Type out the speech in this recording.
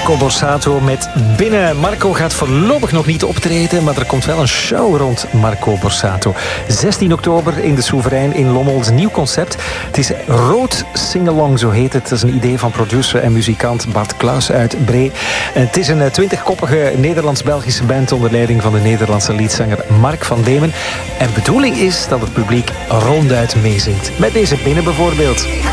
Marco Borsato met Binnen. Marco gaat voorlopig nog niet optreden, maar er komt wel een show rond Marco Borsato. 16 oktober in de Soeverein in Lommel. Het is een nieuw concept. Het is Rood Singalong, zo heet het. Dat is een idee van producer en muzikant Bart Klaus uit Bree. Het is een 20-koppige Nederlands-Belgische band onder leiding van de Nederlandse liedzanger Mark van Demen. En bedoeling is dat het publiek ronduit meezingt. Met deze Binnen bijvoorbeeld.